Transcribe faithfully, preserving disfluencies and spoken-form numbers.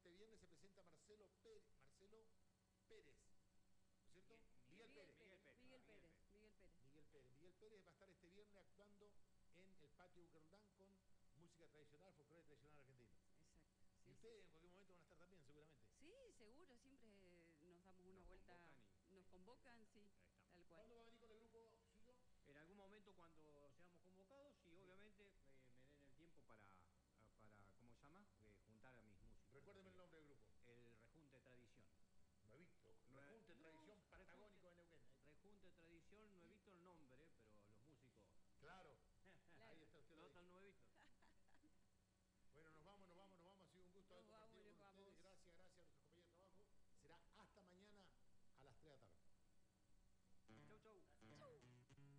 este viernes se presenta Marcelo Pérez, Marcelo Pérez, ¿no es cierto? Miguel, Miguel, Miguel Pérez. Pérez. Miguel Pérez. Miguel Pérez. Miguel Pérez. Miguel Pérez va a estar este viernes actuando en el patio Ucraldán con música tradicional, folclore tradicional argentino. Exacto. Sí, y ustedes sí. En cualquier momento van a estar también, seguramente. Sí, seguro, siempre nos damos una nos vuelta, convocan y, nos convocan, sí, tal cual. ¿Cuándo va a venir con el grupo?